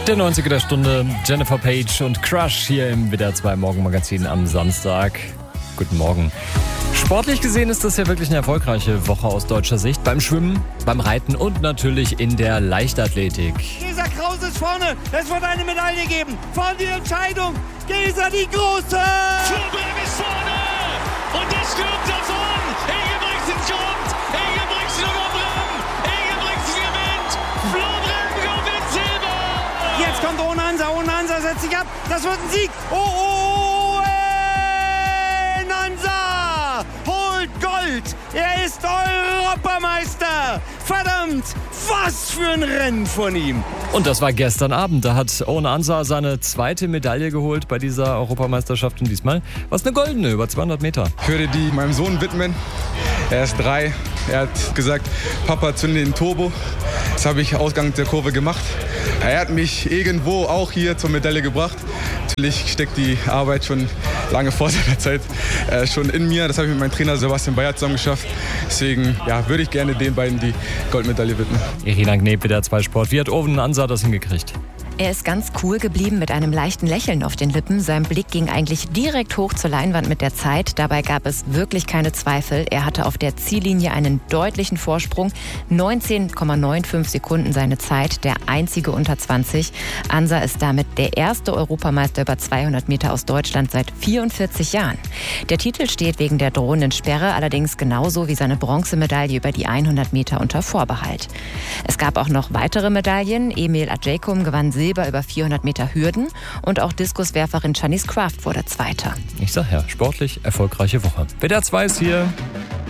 Der 90er der Stunde, Jennifer Page und Crush hier im WDR 2 Morgenmagazin am Samstag. Guten Morgen. Sportlich gesehen ist das ja wirklich eine erfolgreiche Woche aus deutscher Sicht. Beim Schwimmen, beim Reiten und natürlich in der Leichtathletik. Gesa Krause ist vorne. Es wird eine Medaille geben. Vorne die Entscheidung. Gesa die Große. Flobrem ist vorne. Und er stürmt davon. Ingebrigtsen kommt. Ingebrigtsen überbringen. Ingebrigtsen gewinnt. Flobrem gewinnt Silber. Jetzt kommt Ohne Hansa setzt sich ab. Das wird ein Sieg. Ohne Hansa holt Gold. Er ist Europameister. Verdammt, was für ein Rennen von ihm. Und das war gestern Abend. Da hat Ohne Hansa seine zweite Medaille geholt bei dieser Europameisterschaft. Und diesmal war es eine goldene, über 200 Meter. Ich würde die meinem Sohn widmen. Er ist 3. Er hat gesagt, Papa, zünde den Turbo. Das habe ich Ausgang der Kurve gemacht. Er hat mich irgendwo auch hier zur Medaille gebracht. Natürlich steckt die Arbeit schon lange vor seiner Zeit schon in mir. Das habe ich mit meinem Trainer Sebastian Bayer zusammen geschafft. Deswegen würde ich gerne den beiden die Goldmedaille widmen. Irina Gneb, WDR 2 Sport. Wie hat Ohne Hansa das hingekriegt? Er ist ganz cool geblieben mit einem leichten Lächeln auf den Lippen. Sein Blick ging eigentlich direkt hoch zur Leinwand mit der Zeit. Dabei gab es wirklich keine Zweifel. Er hatte auf der Ziellinie einen deutlichen Vorsprung. 19,95 Sekunden seine Zeit, der einzige unter 20. Hansa ist damit der erste Europameister über 200 Meter aus Deutschland seit 44 Jahren. Der Titel steht wegen der drohenden Sperre allerdings genauso wie seine Bronzemedaille über die 100 Meter unter Vorbehalt. Es gab auch noch weitere Medaillen. Emil Adjekum gewann Silber über 400 Meter Hürden und auch Diskuswerferin Janice Kraft wurde Zweiter. Ich sag ja, sportlich erfolgreiche Woche. WDR 2 ist hier.